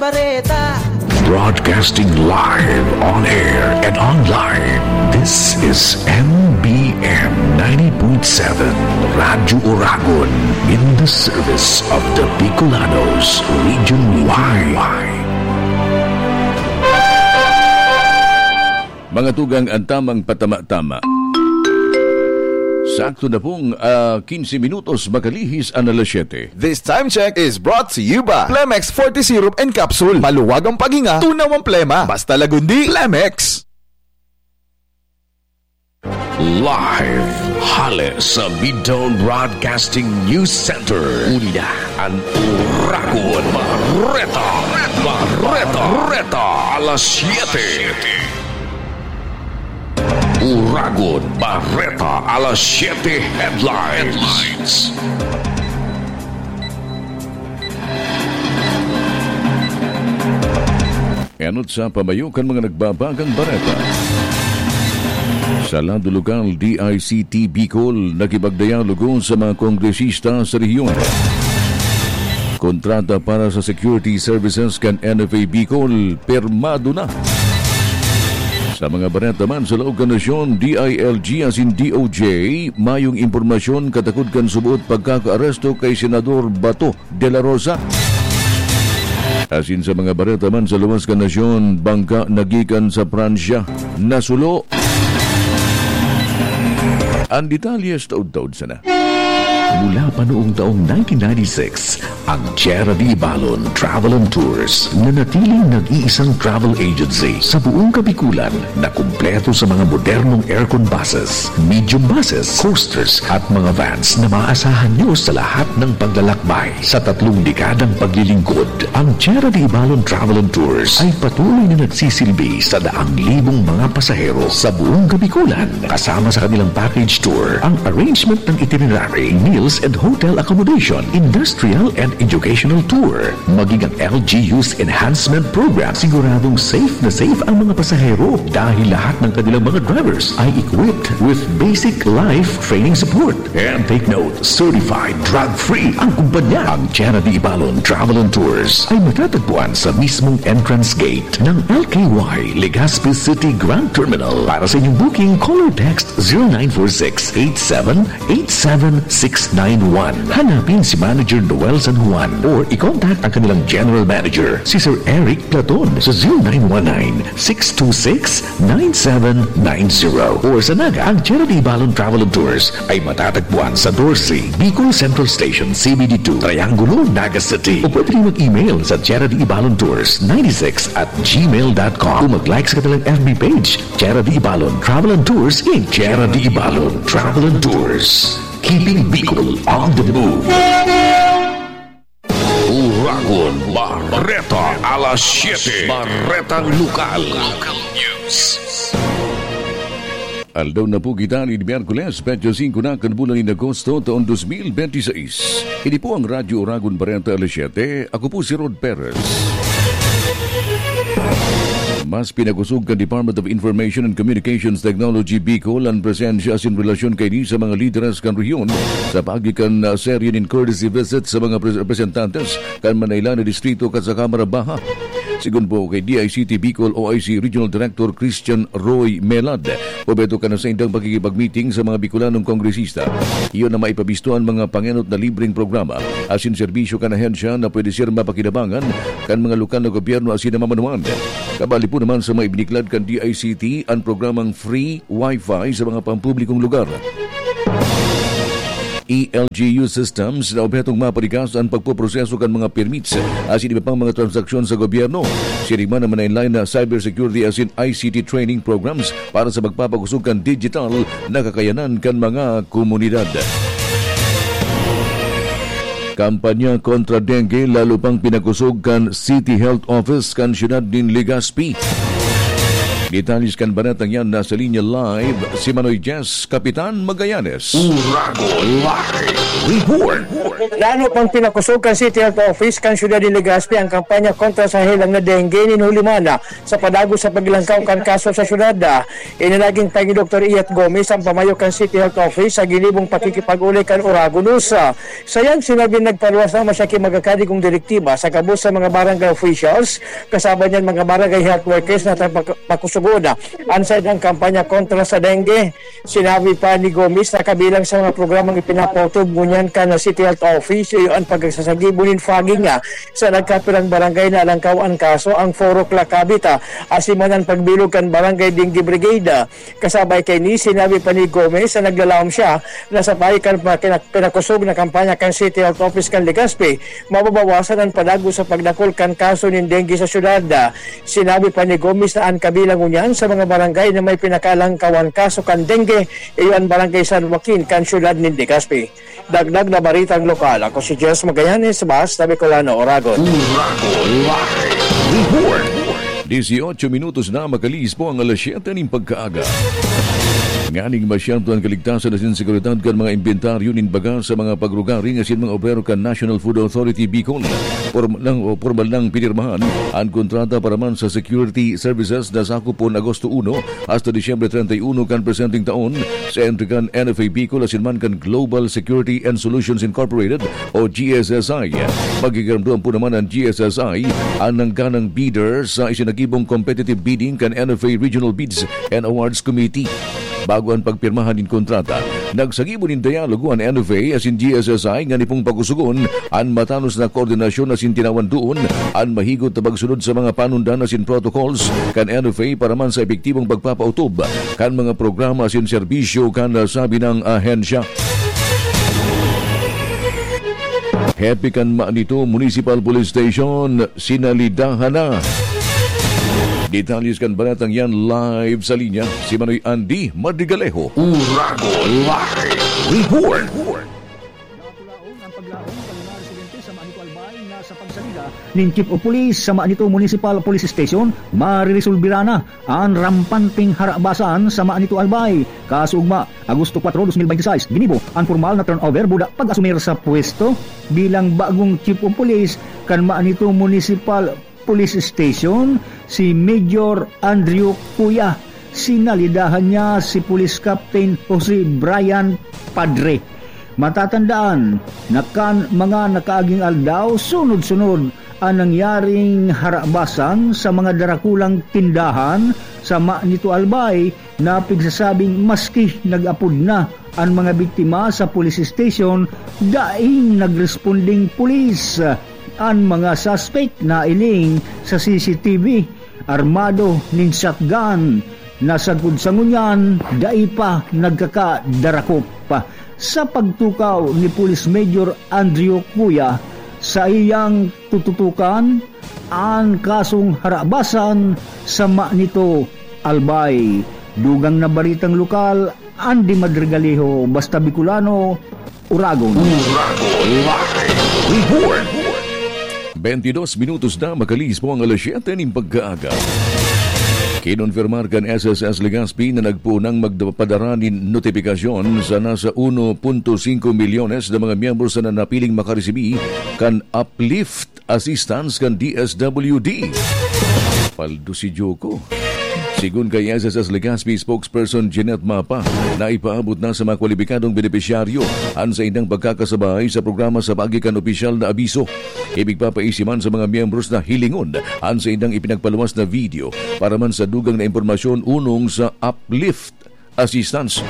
Bareta. Broadcasting live on air and online. This is MBM 90.7 Radyo Oragon in the service of the Bicolanos region-wide. Mga tugang ang tamang patama-tama. Sakto na pong 15 minutos makalihis ang alas 7. This time check is brought to you by Plemex 40 Syrup and Capsule. Maluwag ang paghinga, tunaw ang plema. Basta lagundi, Plemex. Live hale sa Midtown Broadcasting News Center. Una ang Oragon Barreta alas 7. Oragon Barreta alas 7 headlines. Enot sa pamayukan mga nagbabagang bareta. Sa Lado Lokal DICT Bicol, nakipagdialogo sa mga kongresista sa rehiyon. Kontrata para sa security services kan NFA Bicol, permado na. Sa mga bareta man sa laog kanasyon, DILG as in DOJ, mayong impormasyon katakod kan subuot pagkakaaresto kay Senador Bato de la Rosa. Asin sa mga bareta man sa luwas kanasyon, bangka nagikan sa Pransya, nasulo. Ang detalyes taod-taod sana. Mula pa noong taong 1996, ang Tierra de Ibalon Travel and Tours na natiling nag-iisang travel agency sa buong Kabikulan na kumpleto sa mga modernong aircon buses, medium buses, coasters at mga vans na maaasahan nyo sa lahat ng paglalakbay. Sa 3 dekadang paglilingkod, ang Tierra de Ibalon Travel and Tours ay patuloy na nagsisilbi sa daang libong mga pasahero sa buong Kabikulan. Kasama sa kanilang package tour, ang arrangement ng itinerary, meals and hotel accommodation, industrial and educational tour, maging ang LGU's enhancement program. Siguradong safe na safe ang mga pasahero dahil lahat ng kanilang mga drivers ay equipped with basic life training support. And take note, certified drug-free ang kumpanya. Ang Tierra de Ibalon Travel and Tours ay matatagpuan sa mismong entrance gate ng LKY Legazpi City Grand Terminal. Para sa inyong booking, call or text 0946-8787-691. Hanapin si Manager Noel San Juan or i-contact ang kanilang General Manager, si Sir Eric Platon sa 0919-626-9790. Or sa Naga, ang Tierra de Ibalon Travel and Tours ay matatagpuan sa Dorsey, Bicol Central Station, CBD2, Triangulo, Naga City. O pwede rin mag-email sa Tierra de Ibalon Tours 96@gmail.com o mag-like sa kanilang FB page, Tierra de Ibalon Travel and Tours in Tierra de Ibalon Travel and Tours. Keeping Bicol on the move. Oragon Barreta alas 7. Barretang Lokal. Local News. Aldaw na po kita ni Miyerkules, Petyo 5 na kan bulan ni Agosto taon 2026. Hindi po ang Radyo Oragon Barreta alas 7. Ako po si Rod Perez. Mas pinagusog kan Department of Information and Communications Technology Bicol ang presensya in relasyon kay ni sa mga lideres kan rehiyon sa pagikan na serye in courtesy visit sa mga representantes kan Manila na distrito kat sa Kamara Baha. Sigun po kay DICT Bicol OIC Regional Director Christian Roy Melad, pubeto ka na sa indang pagkikipag-meeting sa mga Bicolanong kongresista. Iyon na maipabistuan mga pangenot na libreng programa asin serbisyo kan ahensya na pwede sir mapakinabangan kan mga lokal na gobyerno asin na mamanuan. Kabali po naman sa mga ibiniklad kan DICT ang programang free Wi-Fi sa mga pampublikong lugar. ELGU systems na objetong maparikas ang pagpoproseso kan mga permits asin iba pang mga transaksyon sa gobyerno. Sirima naman na inline na cybersecurity asin ICT training programs para sa magpapagusog kan digital na kakayanan kan mga komunidad. Kampanya kontra dengue lalo pang pinagusog kan City Health Office kan siyudad din Legazpi. Detalles kan banatang yan nasa linya live si Manoy Jess, Kapitan Magallanes. Oragon Live Report. Lalo pang pinakusugan City Health Office kan Syudad de Legazpi ang kampanya kontra sa hilang na dengue ni Hulimana sa padago sa paglangkaw kan kaso sa syudad. Inilaging tangi Dr. Iyat Gomez ang pamayo kan City Health Office sa gilibong pakikipag-uli kan Oragonus. Sayang sinabi nagpaluwas na masyaki magakadi kong direktiba sa kabus sa mga barangay officials kasama niyan mga barangay health workers na pakusugod. Anside ang kampanya kontra sa dengue. Sinabi pa ni Gomez na kabilang sa mga programang ipinapotob ngunyan ka na City Health Office yung pagsasagibunin fogging sa nagkapirang barangay na alangkaw ang kaso ang Foro Clacabita asimanan pagbilog kan barangay Dengue Brigade. Kasabay kay ni sinabi pa ni Gomez na naglalawom siya na sa pahikan pinakusog na kampanya kan City Health Office kan Legazpi mababawasan ang padago sa pagdakol kan kaso ng dengue sa syudad. Sinabi pa ni Gomez na ang kabilang ngunyan sa mga barangay na may pinakalangkawan kaso kan dengue iyon barangay San Joaquin kan syudad ng Legazpi. Dagdag na baritang lokal. Ako si Jess Magallanes, Basta Bicolano, Oragon. 18 minutos na makalis po ang alas 7 ng pagkaaga. Nganing masyado ang kaligtasan asin seguridad kan mga inventaryo nin baga sa mga pagrugaring asin mga obrero kan National Food Authority Bicol. Formal lang pinirmahan ang kontrata para man sa security services na sakupon Agosto 1 hasta Disyembre 31 kan presenting taon sa entry kan NFA Bicol asin man kan Global Security and Solutions Incorporated o GSSI. Magigaramduan po naman ang GSSI ang nangganang bidder sa isinagibong competitive bidding kan NFA Regional Bids and Awards Committee. Bago ang pagpirmahan ng kontrata, nagsagibon ng dialogo ang NFA asin GSSI nga nipong pagkusugon ang matanos na koordinasyon asin tinawan doon ang mahigot na pagsunod sa mga panundan asin protocols kan NFA para man sa epektibong pagpapautob kan mga programa asin serbisyo kan sabi ng ahensya. Happy kan Manito Municipal Police Station sinalidahan na. Detalyes kan balatang yan live sa linya si Manoy Andy Madrigalejo. Uragon Live Report. Nakatulaong ang paglaong ng mga residente sa Manito Albay na sa pagsalida ng Chief of Police sa Manito Municipal Police Station mariresolbira na ang rampanting harabasan sa Manito Albay. Kasugma, Agosto 4, 2026, ginibo ang formal na turnover buda pag-asumir sa pwesto bilang bagong Chief of Police kan Manito Municipal Police Station si Major Andrew Kuya. Sinalidahan niya si Police Captain Jose Brian Padre. Matatandaan na kan mga nakaaging aldaw sunod-sunod ang nangyaring harabasan sa mga darakulang tindahan sa Manito Albay na pigsasabing maski nag-apod na ang mga biktima sa police station daing nagresponding police. Ang mga suspect na iling sa CCTV armado ning shotgun nasagod sa ngunyan dai pa nagkakadarako pa. Sa pagtukaw ni Police Major Andrew Kuya sa iyang tututukan ang kasong harabasan sa Manito Albay. Dugang na baritang lokal, Andy Madrigalejo, Basta Bicolano, Uragon Live Report. 22 minutos na makalis po ang alas 7 ng pagkaaga. Kinonfirmar kan SSS Legazpi na nagpunang magpadara ng notifikasyon sa nasa 1.5 milyones na mga miyembro sa nanapiling makaresibi kan uplift assistance kan DSWD. Paldo si Joko. Sigun kay SSS Legazpi spokesperson Jeanette Mapa na ipaabot na sa mga kwalipikadong benepisyaryo ang sa indang pagkakasabay sa programa sa pagikan opisyal na abiso. Ibig papaisiman sa mga miyembros na hilingon ang sa indang ipinagpaluwas na video para man sa dugang na impormasyon unong sa uplift assistance.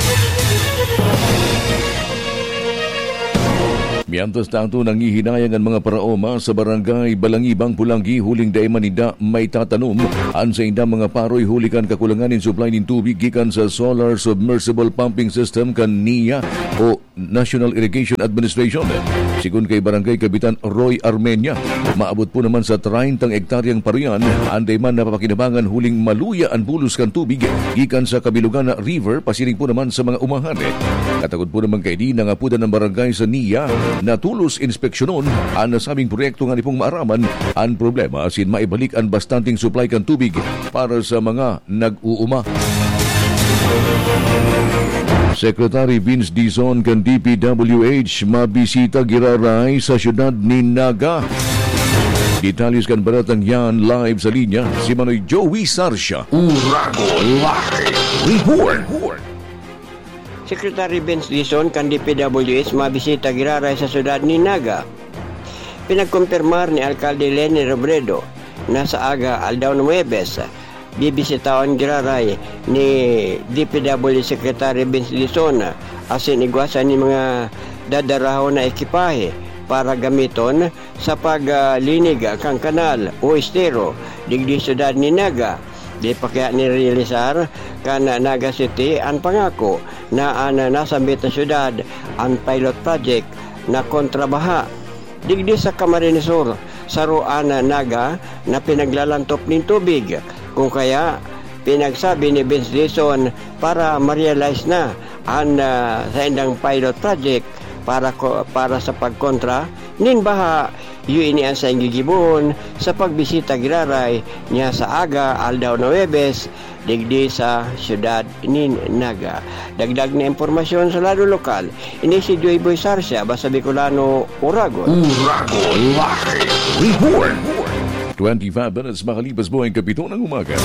Mientras tanto nangihinayang ang mga paraoma sa barangay Balangibang Pulangi huling daimanida may tatanom ang sa indang mga paroy hulikan kakulangan in supply ng tubig gikan sa Solar Submersible Pumping System kan NIA o National Irrigation Administration. Sigun kay Barangay Kapitan Roy Armenia, maabot po naman sa 30 hektaryang parian ang dayman na papakinabangan huling maluya ang bulos kan tubig gikan sa Kabilugan River pasiring po naman sa mga umahan. Katagod po naman kay di nangapudan ng barangay sa NIA na tulos inspeksyonon ang nasabing proyekto nga nipong maaraman ang problema asin maibalik ang bastanting supply kan tubig para sa mga nag-uuma. Secretary Vince Dizon kan DPWH mabisita giraray sa syudad ni Naga. Detalles kan baratang yan live sa linya si Manoy Joey Sarsya. Urago Live Report. Secretary Vince Dizon kan DPWH mabisita giraray sa syudad ni Naga. Pinagkumpirmar ni Alcalde Lenny Robredo na sa aga Aldaw Nueves bibisitaon giraray ni DPW Secretary Vince Dizon asin igwasan ni mga dadaraho na ekipahe para gamiton sa paglinig kang kanal o estero digdi syudad ni Naga. Di pa kaya nirealisar kan Naga City ang pangako na nasambit na syudad ang pilot project na kontrabaha digdi sa Camarines Sur sa Ruan Naga na pinaglalantop ng tubig. Kung kaya pinagsabi ni Vince Dizon para ma-realize na ang sa indang pilot project para sa pagkontra nin baha yun ang sa gigibon sa pagbisita giraray niya sa aga Aldaw Nueves digdi sa syudad ni Naga. Dagdag na impormasyon sa lado lokal, ini si Joy Boy Sarsya, basta Bicolano, Urago Live Report. 25 minutes makalipas po ang kapito ng umaga.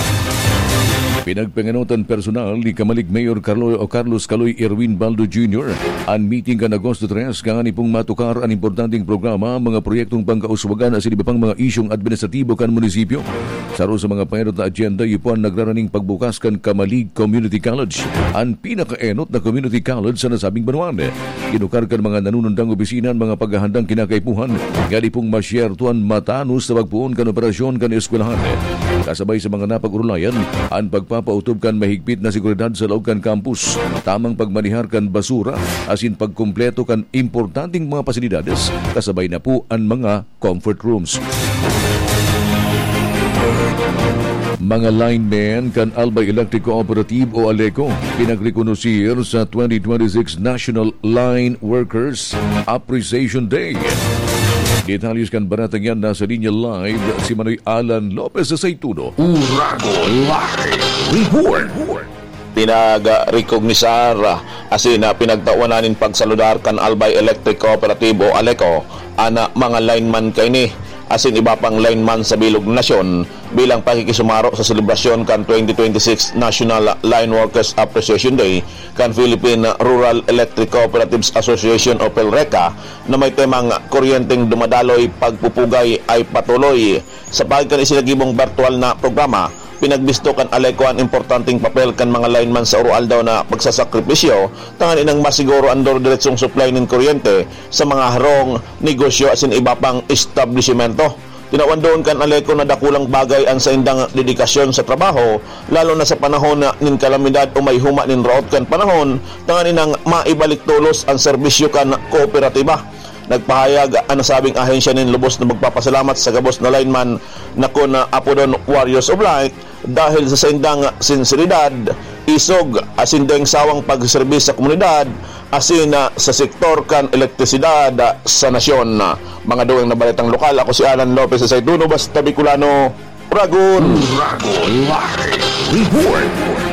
Pinagpanganutan personal ni Kamalig Mayor Carlos Caloy Erwin Baldo Jr. ang meeting kan Agosto 3 kang anipong matukar ang importanteng programa, mga proyektong pangkauswagan at iba pang mga isyong administratibo kan munisipyo. Saro sa mga panganod na agenda, ipuan nagraraning pagbukas kan Kamalig Community College, ang pinakaenot na community college sa nasabing banuan. Kinukar kan mga nanunundang opisina mga paghahandang kinakaipuhan, gani pong masyertuan matanos sa pagpuon kan operasyon kan eskwelahan. Kasabay sa mga napag-urulayan, ang pagpapautob kan mahigpit na seguridad sa loob kan campus, tamang pagmanihar kan basura, asin pagkumpleto kan importanteng mga pasilidades, kasabay na po ang mga comfort rooms. Mga linemen kan Albay Electric Cooperative o ALECO pinagrekonosir sa 2026 National Line Workers Appreciation Day. Detalles kan baratang yan nasa linya live si Manoy Alan Lopez sa Saytuno. Urago Live Report. Pinag-recognisar asin pinagtawanan pagsaludar kan Albay Electric Cooperative o ALECO ana mga lineman kay ni asin iba pang lineman sa bilog nasyon bilang pakikisumaro sa selebrasyon kan 2026 National Line Workers Appreciation Day kan Philippine Rural Electric Cooperatives Association o PELRECA na may temang kuryenteng dumadaloy pagpupugay ay patuloy. Sa pagkan isinagibong virtual na programa, pinagbisto kan ALECO ang importanteng papel kan mga lineman sa oral daw na pagsasakripisyo tangan inang masiguro andor diretsong supply ng kuryente sa mga harong negosyo asin iba pang establishmento. Tinawan doon kan ALECO na dakulang bagay ang sa indang dedikasyon sa trabaho, lalo na sa panahon na nin kalamidad o may huma nin root kan panahon tangan inang maibalik tulos ang serbisyo kan kooperatiba. Nagpahayag ang nasabing ahensya nin lubos na magpapasalamat sa gabos na lineman na kun apodon Warriors of Light dahil sa indang sinseridad, isog, asin deng sawang pagserbis sa komunidad, asin sa sektor kan elektrisidad sa nasyon. Mga duweng na balitang lokal, ako si Alan Lopez sa Saytuno, basta Bicolano, Uragon Live Report.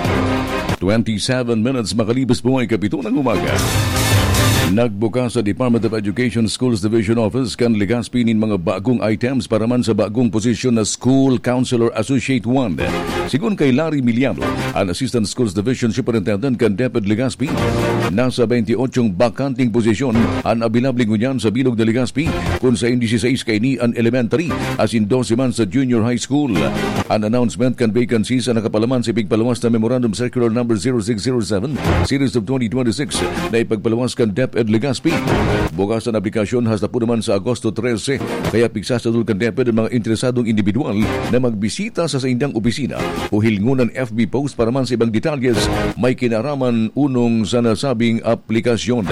27 minutes makalipas po ay kapito ng umaga. Nagbukas sa Department of Education Schools Division Office kan Legazpi nin mga bagong items para man sa bagong posisyon na School Counselor Associate 1. Sigun kay Larry Miliano, ang Assistant Schools Division Superintendent kan DepEd Legazpi, nasa 28 bakanting posisyon ang abilabling unyan sa bilog na Legazpi kung sa 16 kay ni an elementary as in 12 man sa junior high school. Ang announcement kan vacancies ang nakapalaman sa ipigpalawas na Memorandum Circular No. 0607 Series of 2026 na ipagpalawas kan DepEd Legazpi. Bukas ang aplikasyon hasta po naman sa Agosto 13, kaya pigsasadul kan DepEd ang mga interesadong individual na magbisita sa indang opisina o hilngunan FB post para man sa ibang detalles may kinaraman unong sa nasabing aplikasyon.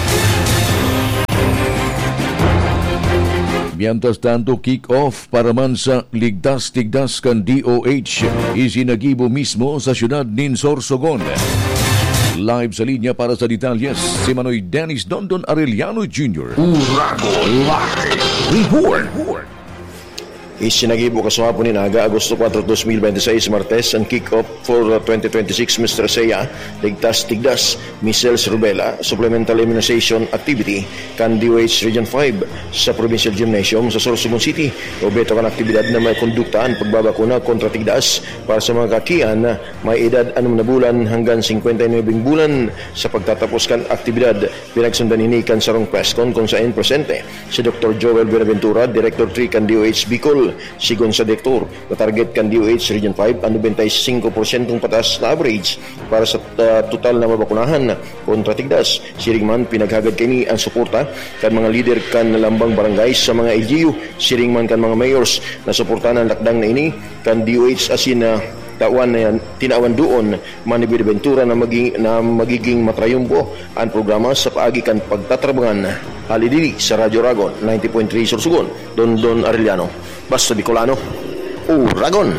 Mientras tanto, kick-off para man sa ligtas-tigdas kan DOH isinagibo mismo sa syudad nin Sorsogon. Live sa linya para sa detalles si Manoy Dennis Dondon Arellano Jr. Urago Live Report. Isinagibo kasuhapon ni Naga, Agosto 4, 2026, Martes, ang kick-off for 2026 Mr. Seya, Ligtas Tigdas, Missiles Rubella, Supplemental Immunization Activity, kan DOH Region 5 sa Provincial Gymnasium sa Sorsogon City. Obeto kan aktibidad na may konduktaan pagbabakuna kontra Tigdas para sa mga kakian na may edad 6 na bulan hanggang 59 bulan. Sa pagtatapos kan aktibidad, pinagsundan ini kan sarong presscon kung saan presente si Dr. Joel Buenaventura, Director 3 kan DOH Bicol. Sigon sa Direktor, na-target kan DOH Region 5 ang 95% pataas na average para sa total na mabakunahan kontra Tigdas. Siringman pinaghagad kini ang suporta kan mga leader kan lambang barangay sa mga LGU. Siringman kan mga mayors na suportahan ang lakdang na ini kan DOH asin na tawan na tinawan doon Manny Buenaventura na magiging matrayumbo ang programa sa paagi kan pagtatrabangan. Halidili sa Radyo Ragon 90.3 Sorsogon, Don Arellano, Basta Bicolano, Uragon.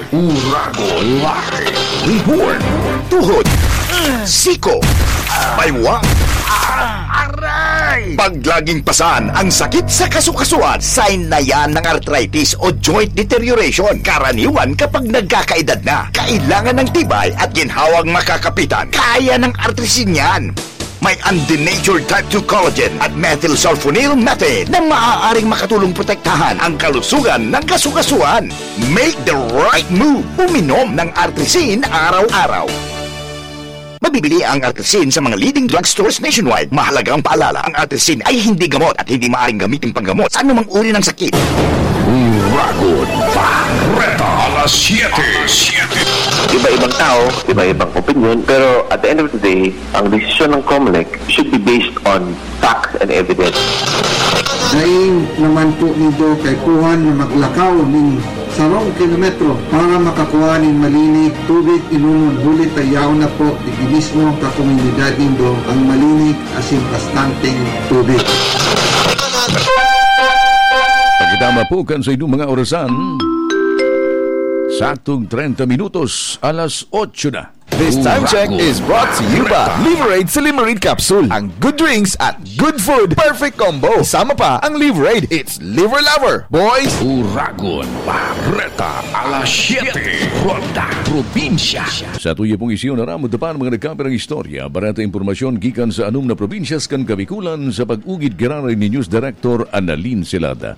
Live. Report. Tuhod, siko, baywa, aray! Pag laging pasan ang sakit sa kasukasuan, sign na yan ng arthritis o joint deterioration. Karaniwan kapag nagkakaedad na, kailangan ng tibay at ginhawang makakapitan. Kaya ng artrisin yan. May undenatured type 2 collagen at methylsulfonyl methane na maaaring makatulong protektahan ang kalusugan ng kasukasuan. Make the right move. Uminom ng artrisin araw-araw. Mabibili ang artrisin sa mga leading drugstores nationwide. Mahalagang paalala, ang artrisin ay hindi gamot at hindi maaaring gamitin panggamot sa anumang uri ng sakit. Uragon Barreta alas 7. Iba-ibang tao, iba-ibang opinion, pero at the end of the day, ang desisyon ng COMELEC should be based on facts and evidence. Daing naman po nito kay kuhan na maglakaw ng 10 kilometro para makakuha ng malinig tubig inunon bulit tayaw na po iti mismo kakomunidad nindo ang malinig asin bastanteng tubig. Pagkitama po kan sa inyong mga orasan, saktong 30 minutos, alas 8 na. This time check is brought to you by Liverade sa Limerade Capsule. Ang good drinks at good food, perfect combo. Sama pa ang Liverade. It's Liver Lover, boys. Uragon Barreta alas 7. Ronda Probinsya. Sa tuyo pong isiyo na ramod pa mga nagkaperang istorya, barata impormasyon gikan sa anum na probinsyas kan Kabikulan sa pag-ugid giraray ni News Director Annalyn Celada.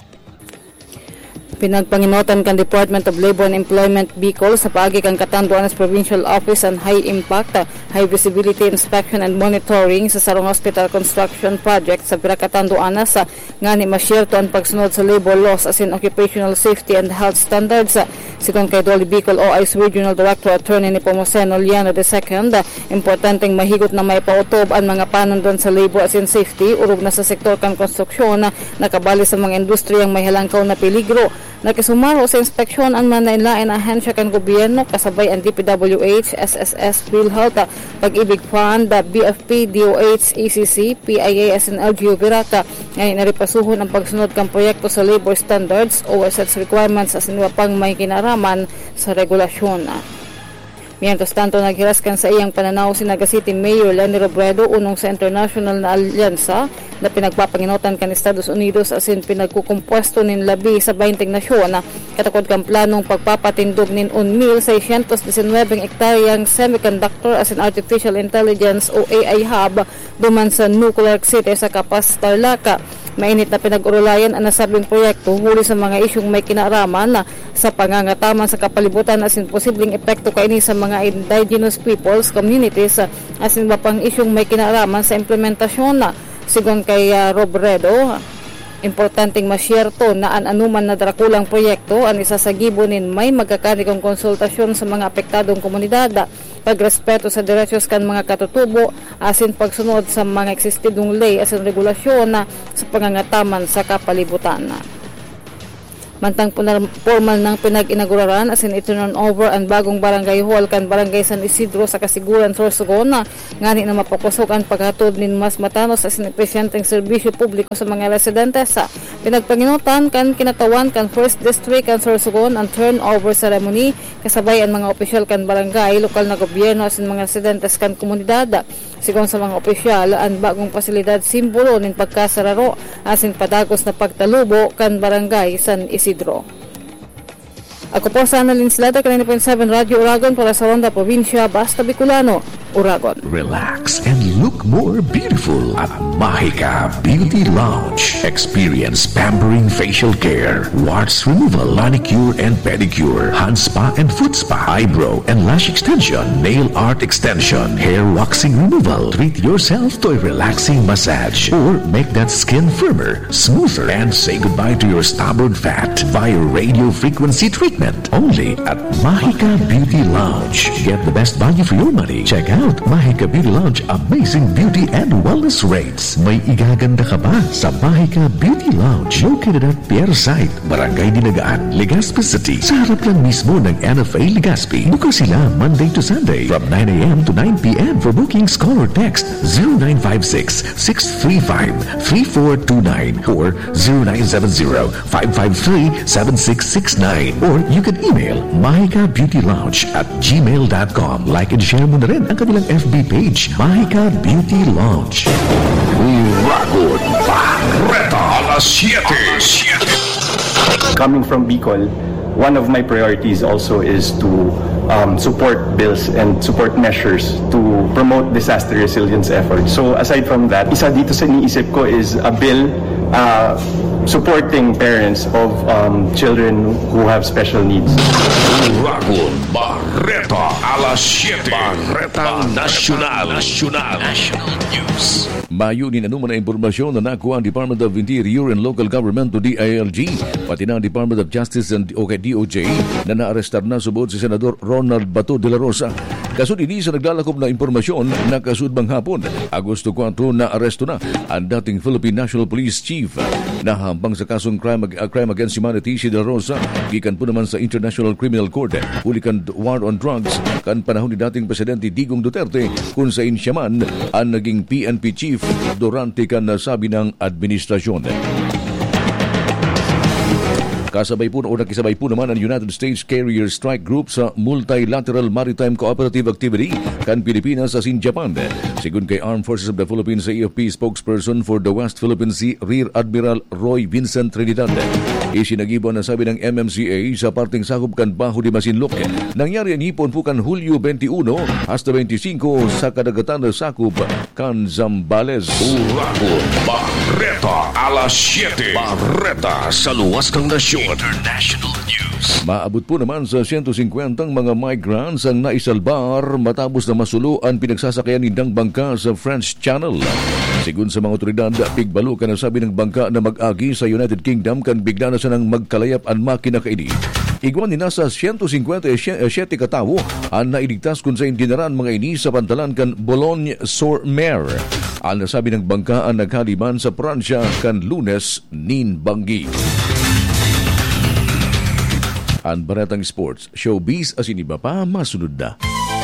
Pinagpanginotan kan Department of Labor and Employment Bicol sa paagi kan Catanduanes Provincial Office on High Impact, High Visibility Inspection and Monitoring sa Sarong Hospital Construction Project sa Catanduanes nga ni masyerto ang pagsunod sa labor laws as in occupational safety and health standards. Sigon kay Dolly Bicol OI's Regional Director Attorney ni Pomoceno Liano II, importanteng mahigot na may pautob ang mga panundon sa labor as in safety urog na sa sektor kan konstruksyon na nakabali sa mga industriyang may halangkaw na peligro. Nakisumaro sa inspeksyon ang manailain ahensya kan gobyerno kasabay ang DPWH, SSS, PhilHealth, Pag-ibig Fund, BFP, DOH, ECC, PIA, SNLGU, Virata ngayon naripasuhon ang pagsunod kan proyekto sa labor standards o assets requirements as pang may kinaraman sa regulasyon. Mientras tanto, naghiraskan sa iyang pananaw si Naga City Mayor Leni Robredo unong sa international na alyansa na pinagpapanginotan kan Estados Unidos asin pinagkukumpuesto nin labi sa 20 nasyon na katakod kang planong pagpapatindog nin 1,619 hektaryang semiconductor asin artificial intelligence o AI hub duman sa Nuclear City sa Capas, Tarlac. Mainit na pinag-urulayan ang nasabing proyekto huli sa mga isyong may kinaraman na sa pangangataman sa kapalibutan asin posibleng epekto kaini sa mga indigenous peoples, communities asin mapang isyong may kinaraman sa implementasyon na. Sigon kay Robredo, importanteng masyerto na ang anuman na drakulang proyekto ang isasagibonin may magkakanikong konsultasyon sa mga apektadong komunidad, pagrespeto sa derechos kan mga katutubo asin pagsunod sa mga eksistidong ley asin regulasyon na sa pangangataman sa kapalibutan. Mantang formal ng pinag-inauguraran asin i-turn over ang bagong barangay hall kan Barangay San Isidro sa Kasiguran, Sorsogon na ngani na mapokusok ang paghatod nin mas matanos asin epesyenteng serbisyo publiko sa mga residentes. Pinagpanginutan kan kinatawan kan First District kan Sorsogon ang turnover ceremony kasabay ang mga opisyal kan barangay, lokal na gobyerno asin mga residentes kan komunidad. Sigon sa mga opisyal, ang bagong pasilidad simbolo nin pagkasararo asin padagos na pagtalubo kan Barangay San Isidro. Ako po sa Annalyn Slata, 9.7 Radio Uragon para sa Ronda Provincia, Basta Bicolano, Uragon. Relax and look more beautiful at Mahika Beauty Lounge. Experience pampering facial care, warts removal, manicure and pedicure, hand spa and foot spa, eyebrow and lash extension, nail art extension, hair waxing removal. Treat yourself to a relaxing massage or make that skin firmer, smoother, and say goodbye to your stubborn fat via radio frequency treatment. Only at Mahika Beauty Lounge. Get the best value for your money. Check out Mahika Beauty Lounge amazing beauty and wellness rates. May igaganda ka ba sa Mahika Beauty Lounge located at Pierre Site, Barangay Dinagaan, Legazpi City. Sa harap lang mismo ng NFA Legazpi. Bukas sila Monday to Sunday from 9 a.m. to 9 p.m. For bookings, call or text 0956-635-3429 or 0970-553-7669 or you can email mahikabeautylounge@gmail.com. Like and share mo na rin ang kanilang FB page, Mahika Beauty Lounge. Uragon Barreta alas 7. Coming from Bicol, one of my priorities also is to support bills and support measures to promote disaster resilience efforts. So aside from that, isa dito sa iniisip ko is a bill supporting parents of children who have special needs. Uragon Barreta alas 7. Barreta Nacional News. Mayunin anuman na impormasyon na nakuha ang Department of Interior and Local Government o DILG, pati na ang Department of Justice and DOJ na naarestar na subod si Senador Ronald Bato de la Rosa. Kasud ini sa naglalakop na impormasyon na kasudbang hapon, Agosto 4 na aresto na ang dating Philippine National Police Chief na hambang sa kasong crime against humanity si de la Rosa. Gikan po naman sa International Criminal Court huli kan war on drugs kan panahon ni dating Presidente Digong Duterte kung sa siya man ang naging PNP Chief durante kan nasabi ng administrasyon. Nakisabay po naman ang United States Carrier Strike Group sa Multilateral Maritime Cooperative Activity kan Pilipinas sa Japan. Sigun kay Armed Forces of the Philippines sa AFP spokesperson for the West Philippine Sea, Rear Admiral Roy Vincent Trinidad. Isinagiban na sabi ng MMCA sa parting sakop kan Baho de Masinloc. Nangyari ang hipon po kan Hulyo 21 hasta 25 sa kadagatan na sakop kan Zambales. Uragon Barreta alas 7. Barreta sa luwas kang nasyon. International News. Maabot po naman sa 150 mga migrants ang naisalbar matapos na masulo ang pinagsasakayan nindang bangka sa French Channel. Sigun sa mga otoridad, pigbalo ka na sabi ng bangka na mag-agi sa United Kingdom kan bigla na sanang magkalayap ang makina kaini. Igwan ni nasa 157 katawo ang nailigtas kung sa indinaran mga ini sa pantalan kan Boulogne-sur-Mer. Ang nasabi ng bangka ang naghaliman sa Pransya kan Lunes nin Banggi. Ang Baratang Sports, Showbiz as iniba pa masunod na.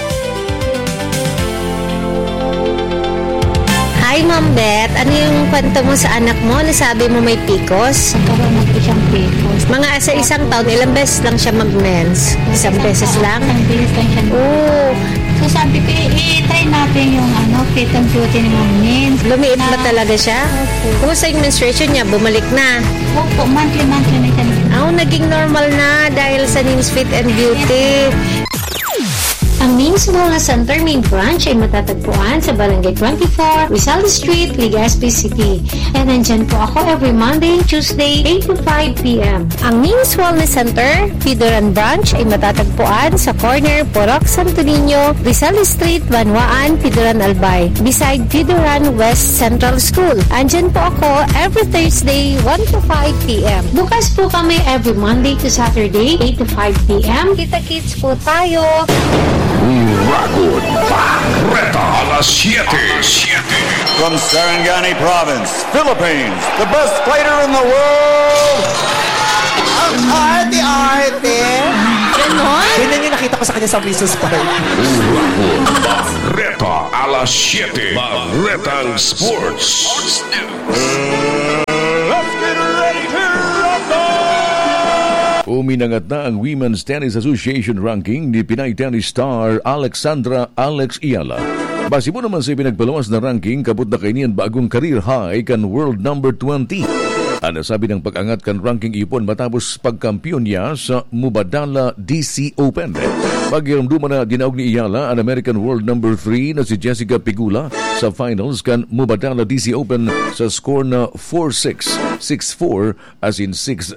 Hi, Ma'am Beth. Ano yung kwento mo sa anak mo? Nasabi mo may PCOS? Nagkaroon na po siyang PCOS. Mga sa isang taon, ilang beses lang siya mag-mens? Isang beses lang? Isang beses lang siya. Oo. So sabi ko, i-try natin yung fit and beauty ng mens. Lumiit ba talaga siya? Kumusta yung menstruation niya? Bumalik na? Opo, monthly na siya. Naging normal na dahil sa Nins Fit and Beauty. Ang Nins Wellness Center Main Branch ay matatagpuan sa Barangay 24, Rizal Street, Legazpi City. And nandyan po ako every Monday, Tuesday, 8 to 5 p.m. Ang Nins Wellness Center, Pidoran Branch ay matatagpuan sa corner Porok Santo Niño, Rizal Street, Banwaan, Pidoran Albay, beside Pidoran West Central School. Andyan po ako every Thursday, 1 to 5 p.m. Bukas po kami every Monday to Saturday, 8 to 5 p.m. Kita-kits po tayo! Uragon Barreta alas 7. From Sarangani Province, Philippines, the best fighter in the world, ang arte-arte. Ganon? Ganyan yung nakita ko sa kanya sa Princess Park. Uragon Barreta alas 7. Barretang Sports News. Let's get ready to rumble! Uminangat na ang Women's Tennis Association ranking ni Pinay tennis star Alexandra Alex Iala. Base mo naman sa pinagpalawas na ranking, kaput na kainian bagong career high kan world number 20. Ano sabi ng pag-angat kan ranking ipon matapos pagkampiyon niya sa Mubadala DC Open. Paghiramduman na dinaog ni Iyala ang American World number 3 na si Jessica Pigula sa finals kan Mubadala DC Open sa score na 4-6, 6-4 as in 6-0.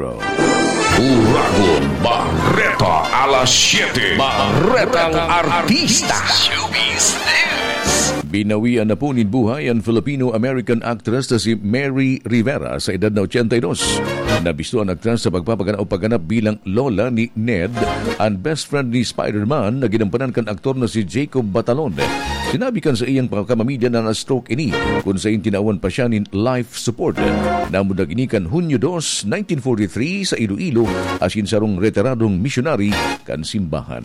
Uragon Barreta alas 7. Barretang Artista. Showbiz News. Binawian na po buhay ang Filipino-American actress na si Mary Rivera sa edad na 82. Nabisto ang actress sa pagganap bilang lola ni Ned, ang best friend ni Spider-Man na ginampanan kan aktor na si Jacob Batalon. Sinabi kan sa iyang pagkamamidya na na-stroke ini kung sa iyong tinawan pa siya ni life support. Namudag ini kan Hunyo 2, 1943 sa Iloilo asin sarong retiradong misyonary kan simbahan.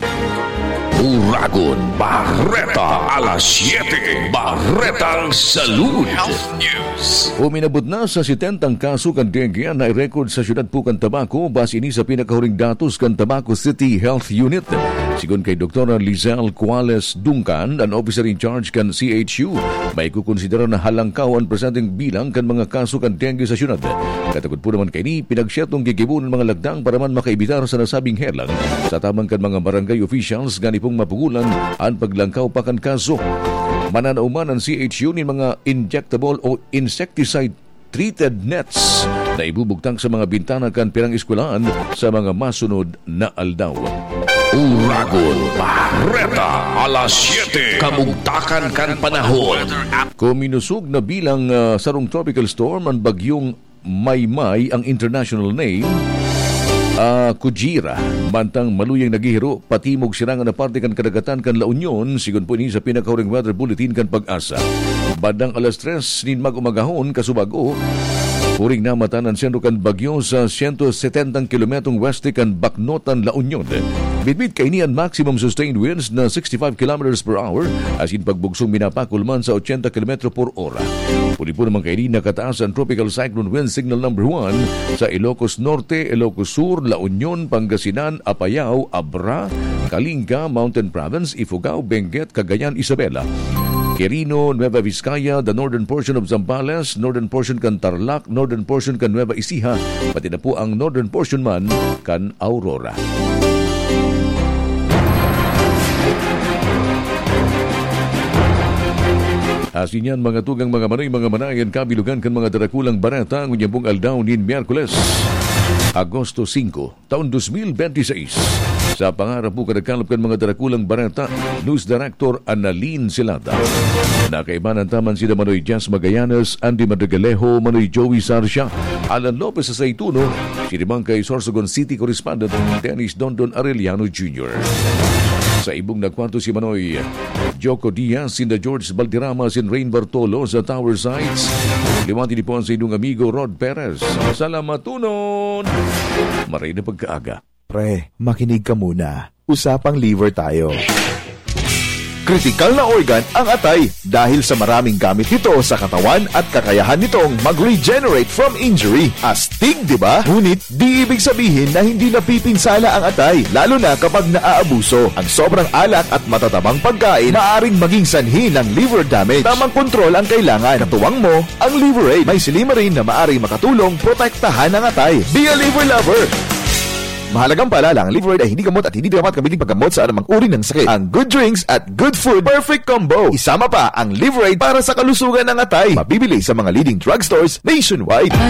Uragon Barreta alas 7. Barretang Salud Health News. Uminabot na sa 70 kaso kan dengue na i-record sa syudad po kan Tabaco base ini sa pinakahuring datos kan Tabaco City Health Unit. Sigon kay Dr. Lizelle Cuales Duncan, an officer in charge kan CHU, may kukonsidera na halangkaw ang presenting bilang kan mga kaso kan dengue sa syudad. Katagod po naman kay ni pinagsyatong gigibo ng mga lagdang para man makaibitar sa nasabing helang sa tamang kan mga barangay officials gani pong mapugulan ang paglangkaw pa kan kaso. Mananauman ang CHU ni mga injectable o insecticide treated nets na ibubugtang sa mga bintana kan pirang eskwelahan sa mga masunod na aldaw. Uragon Barreta alas 7. Kamugtakan kan panahon. Kuminusog na bilang sarong tropical storm ang bagyong Maymay ang international name. Kujira, bantang maluyang naghihiro, patimog sirangan na parte kan kadagatan kan La Union, sigon po ni sa pinakahuring weather bulletin kan Pag-asa. Bandang alas 3 nin mag-umagahon, kasubago, huring namatan ang sentro kan bagyo sa 170 kilometrong weste kan Baknotan, La Union. Bitbit kay niyan maximum sustained winds na 65 kilometers per hour as in pagbugsong minapakulman sa 80 km per hora. Puli po naman kay ni nakataas ang tropical cyclone wind signal number 1 sa Ilocos Norte, Ilocos Sur, La Union, Pangasinan, Apayao, Abra, Kalinga, Mountain Province, Ifugao, Benguet, Cagayan, Isabela, Quirino, Nueva Vizcaya, the northern portion of Zambales, northern portion kan Tarlac, northern portion kan Nueva Ecija, pati na po ang northern portion man kan Aurora. Asin yan mga tugang mga manayan kabilugan kan mga darakulang barata ang unyambong aldaw nin Miyerkules, Agosto 5, taon 2026. Sa pangarap po kadagkalap kan mga darakulang barata, News Director Annalyn Silata. Nakaibanan taman sila Manoy Jazz Magallanes, Andy Madagalejo, Manoy Joey Sarcia, Alan Lopez sa Saituno, sinimang kay Sorsogon City Correspondent Dennis Dondon Arellano Jr. Sa ibong nagkwanto si Manoy Joko Diaz, sinda George Balderrama, sin Rain Bartolo sa Tower Sites. Liwanti ni po ang sa inyong amigo Rod Perez. Salamatunon! Maray na pagkaaga. Pre, makinig ka muna. Usapang liver tayo. Kritikal na organ ang atay dahil sa maraming gamit nito sa katawan at kakayahan nitong mag-regenerate from injury. Astig, di ba? Ngunit di ibig sabihin na hindi napipinsala ang atay, lalo na kapag naaabuso. Ang sobrang alak at matatabang pagkain maaaring maging sanhi ng liver damage. Tamang kontrol ang kailangan. Katuwang mo ang Liverade. May silimarin na maaaring makatulong protektahan ang atay. Be a liver lover! Mahalagang paalala, ang Liverade ay hindi gamot at hindi dapat gamitin paggamot sa anumang uri ng sakit. Ang good drinks at good food, perfect combo. Isama pa ang Liverade para sa kalusugan ng atay. Mabibili sa mga leading drugstores nationwide.